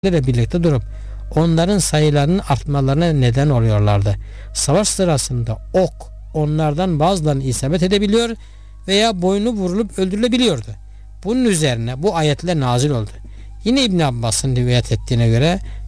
birlikte durup onların sayılarının artmalarına neden oluyorlardı. Savaş sırasında ok onlardan bazılarını isabet edebiliyor veya boynu vurulup öldürülebiliyordu. Bunun üzerine bu ayetler nazil oldu. Yine İbn Abbas'ın rivayet ettiğine göre